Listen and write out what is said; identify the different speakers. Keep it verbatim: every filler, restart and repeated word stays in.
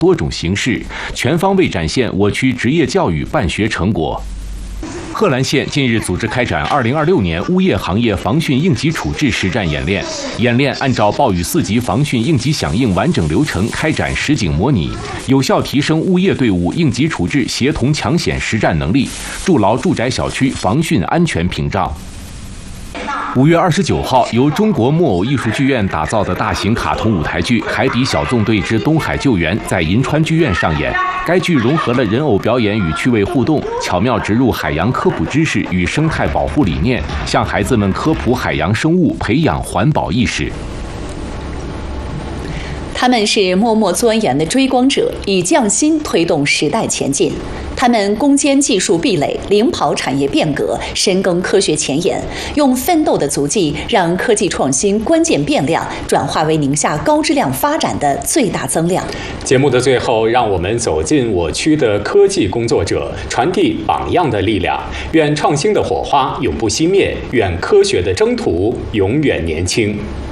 Speaker 1: 多种形式，全方位展现我区职业教育办学成果。贺兰县近日组织开展二零二六年物业行业防汛应急处置实战演练。演练按照暴雨四级防汛应急响应完整流程开展实景模拟，有效提升物业队伍应急处置协同抢险实战能力，筑牢住宅小区防汛安全屏障。五月二十九号，由中国木偶艺术剧院打造的大型卡通舞台剧《海底小纵队之东海救援》在银川剧院上演。该剧融合了人偶表演与趣味互动，巧妙植入海洋科普知识与生态保护理念，向孩子们科普海洋生物，培养环保意识。
Speaker 2: 他们是默默钻研的追光者，以匠心推动时代前进。他们攻坚技术壁垒，领跑产业变革，深耕科学前沿，用奋斗的足迹，让科技创新关键变量转化为宁夏高质量发展的最大增量。
Speaker 3: 节目的最后，让我们走进我区的科技工作者，传递榜样的力量。愿创新的火花永不熄灭，愿科学的征途永远年轻。